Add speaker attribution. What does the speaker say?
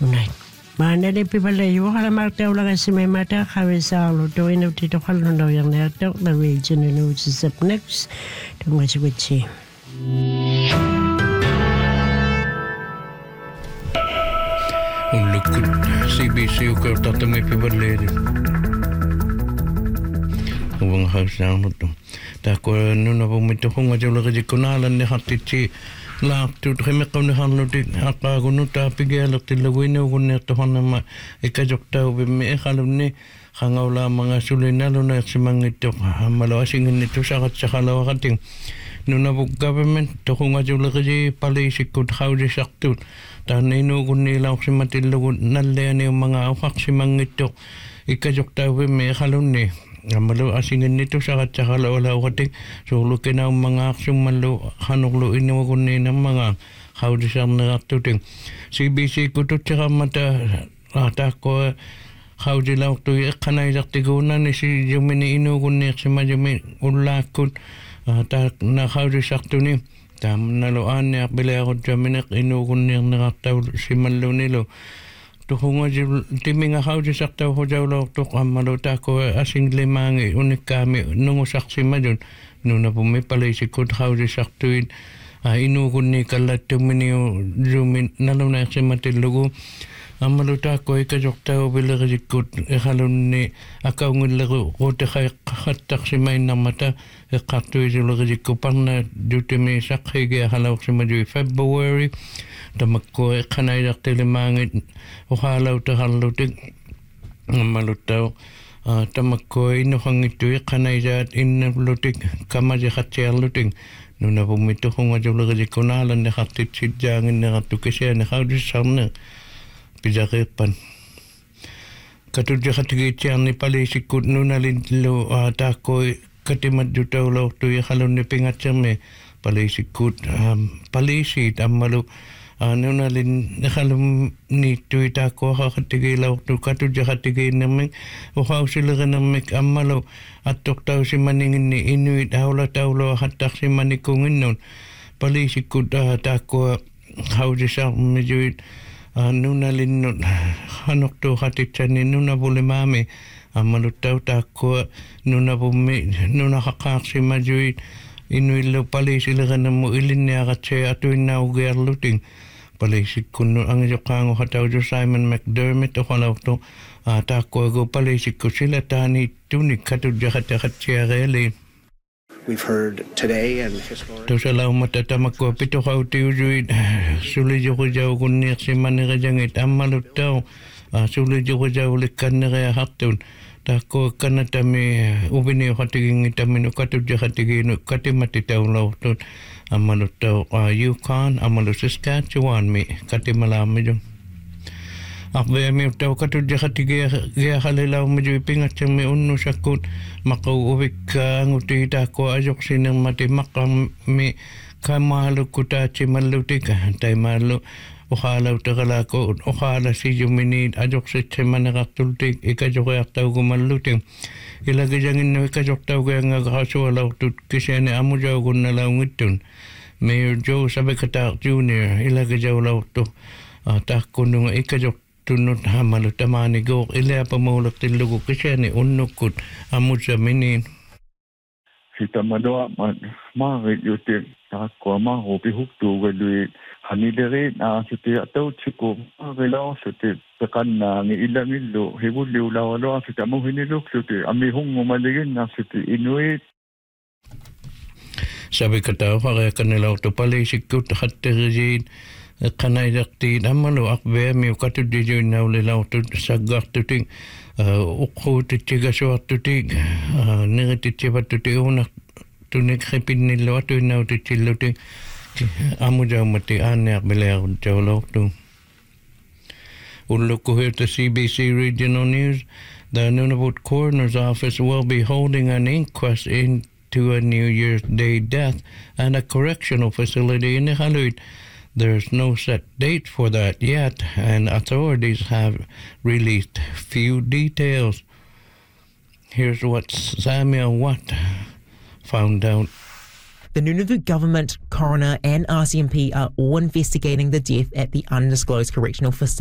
Speaker 1: tonight. Maanere pipala yu kala marta ulaga si may mata kawisa to ino tito kalon daw yung nato the region which is up next to Machiwichi.
Speaker 2: Ulukut CBC ukaw tatamay pibaleri. Uwang hausang to. Tako nuna pumito kung ajulaga di kunalan ni hatichi. Laaktu kemikaw ni halutik akaguno tapigel tilawino gunne to hanama ikajokta ubimi ekalunni khangawla mga sulinalo na simangito malawasing nito sa katsakalawating nuna bu government to kung ajulagi palisikut hawdi saktut tanino gunni law simatilagun nalleani mga awak simangito ikajokta ubimi ekalunni Amalo asingin nito sa katsakalaw kating sulukin ang mga aksyon malo hanuklo iniwagunin ng mga kaudisang nakatuting. CBC ko to tsaka mata ko kaudilaw to kanay saktigunan ni si Jumini inugunin si Majumi ulakot na kaudisak to ni tam naluan niya bila ako Juminak inugunin nakataw si malo nilo. Tuhunga timing ako di sakta ko jawlaw to kamaluta ko asing limangi unik kami nung saksi madun nung napumipalay si kod ako di saktuin inukun ni kalat tuminiyo jumin nalong na si matilugo amaluta ko ikajokta ko bila kasikot ikalun ni akaw ngulago ko tekay katak si may namata ikatuy sila kasikot pang na dutimi sakhi kaya halaw si madui February Tamakko kanay daktilimangit ukalaw tahalutik malutaw tamakko inuhangito kanay dat inlutik kamaji khatyalutik nuna pumito kung ajulaga kunalan na khatit sidyangin na katukisya na kaudisam pijakipan katudya katigityan ni palisikut nuna lintlo tako katimat dutaw law tuya kalon ni pingatsame palisikut palisit amalu nuna lin nakalum ni tuita ko kakatigilaw tu katudya katigay namin ukaw sila ka namik amalo at tuktaw si maningin ni inuit hawla tawlo hatak si manikungin nun palisikut tako hawdisa medyo nuna lin nun hanok tu katitsan ni nuna buli mami amalutaw tako nuna bumi nuna kakak si majuit inuilo pali sila ka na mo ilin niya katse atuin na uger luting palisik kuno ang yokango hataw jo Simon McDermott o kalaw to tako go palisik ko sila tani tunik katudya katse ageli.
Speaker 3: We've heard today and historically.
Speaker 2: To salaw matatamak ko pito ka utiujuit suli jo ko jaw kunniak si manigajangit amalutaw suli jo ko jaw likan na kaya haktun tako kanatami ubini katiging itamino katudya katigino katimatitaw law to amalutaw Yukon amalu Saskatchewan mi katimalami jo akbe mi utaw katudya katigaya halilaw medyo ipingat siyang may unno sakut makauwik ka nguti tako ajok sinang matimakang mi kamalo kutachi malutik tay malo ukalaw takalako ukala si Jumini ajok si manakatultik ikajok yaktaw kumaluting ilagay diyang ino ikajok taw kaya nga kakasualaw tut kisya ni amo jaw kun nalaw ngitun Mayor Joe sabi katak Jr. ilagay jaw law to tako nung ikajok tunod hamalo tamani go ilaya pamulak tilugo kisya ni unukut amo sa minin
Speaker 4: Sita madoa marit yutin tako mahopi huktu galuit Hanidere siti atau cukup kalau siti tekan ni ilang ilo hebuli ulawalo siti amu hiniluk siti amihung umaligin siti Inuit.
Speaker 2: Sabi kataw kaya kanila to palisikut hatterjin kanay dakti amalo akbe mi katudi jo nawlilaw to sagak tuting ukho titiga so tuting negati batuti unak tunik khipin nilo to naw titiluting Amo jaw mati anak bila jawlaw to. Look here to CBC Regional News. The Nunavut Coroner's Office will be holding an inquest into a New Year's Day death and a correctional facility in Iqaluit. There's no set date for that yet, and authorities have released few details. Here's what Samuel Watt found out.
Speaker 5: The Nunavut government, coroner and RCMP are all investigating the death at the undisclosed correctional facility.